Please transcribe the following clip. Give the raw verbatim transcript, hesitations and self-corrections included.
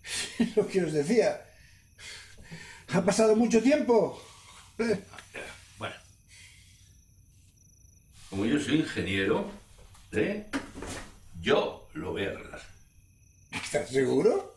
Lo que os decía. Ha pasado mucho tiempo. Bueno. Como yo soy ingeniero, ¿eh? Yo lo voy a arreglar. ¿Estás seguro?